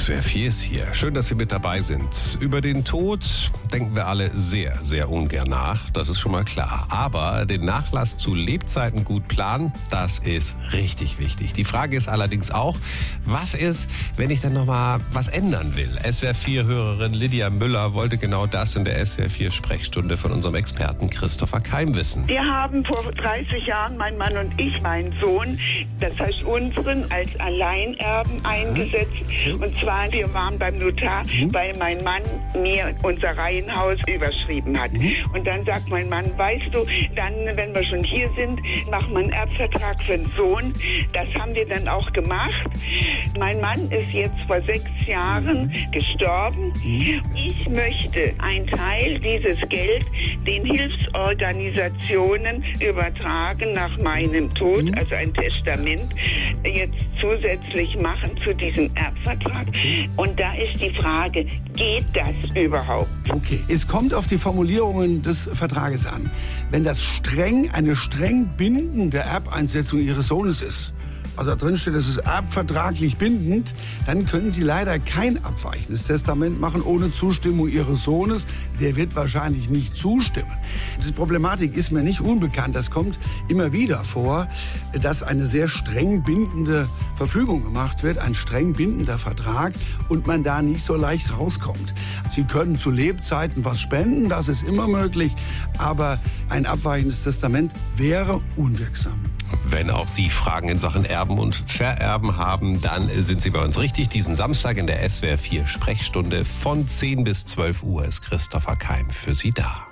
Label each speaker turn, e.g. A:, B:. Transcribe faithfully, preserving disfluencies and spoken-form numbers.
A: S W R vier ist hier. Schön, dass Sie mit dabei sind. Über den Tod denken wir alle sehr, sehr ungern nach. Das ist schon mal klar. Aber den Nachlass zu Lebzeiten gut planen, das ist richtig wichtig. Die Frage ist allerdings auch, was ist, wenn ich dann nochmal was ändern will? S W R vier-Hörerin Lydia Müller wollte genau das in der S W R vier-Sprechstunde von unserem Experten Christopher Keim wissen.
B: Wir haben vor dreißig Jahren, mein Mann und ich, meinen Sohn, das heißt unseren, als Alleinerben eingesetzt. Und zwar, wir waren beim Notar, mhm. weil mein Mann mir unser Reihenhaus überschrieben hat. Mhm. Und dann sagt mein Mann, weißt du, dann, wenn wir schon hier sind, machen wir einen Erbvertrag für den Sohn. Das haben wir dann auch gemacht. Mein Mann ist jetzt vor sechs Jahren gestorben. Mhm. Ich möchte einen Teil dieses Geld den Hilfsorganisationen übertragen nach meinem Tod, mhm. also ein Testament, jetzt zusätzlich machen zu diesem Erbvertrag. Und da ist die Frage, geht das überhaupt?
C: Okay, es kommt auf die Formulierungen des Vertrages an. Wenn das streng, eine streng bindende Erbeinsetzung Ihres Sohnes ist, also da drin steht, es ist erbvertraglich bindend, dann können Sie leider kein abweichendes Testament machen ohne Zustimmung Ihres Sohnes. Der wird wahrscheinlich nicht zustimmen. Diese Problematik ist mir nicht unbekannt. Das kommt immer wieder vor, dass eine sehr streng bindende Verfügung gemacht wird, ein streng bindender Vertrag, und man da nicht so leicht rauskommt. Sie können zu Lebzeiten was spenden, das ist immer möglich, aber ein abweichendes Testament wäre unwirksam.
A: Wenn auch Sie Fragen in Sachen Erben und Vererben haben, dann sind Sie bei uns richtig. Diesen Samstag in der S W R vier Sprechstunde von zehn bis zwölf Uhr ist Christopher Keim für Sie da.